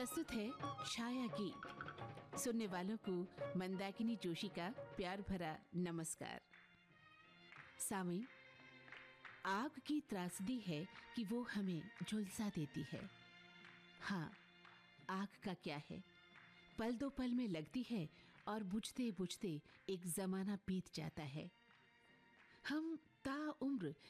प्रस्तुत है छाया गीत। सुनने वालों को मंदाकिनी जोशी का प्यार भरा नमस्कार। सामीन, आग की त्रासदी है कि वो हमें झुलसा देती है। हाँ, आग का क्या है, पल दो पल में लगती है और बुझते बुझते एक जमाना बीत जाता है। हम ताउम्र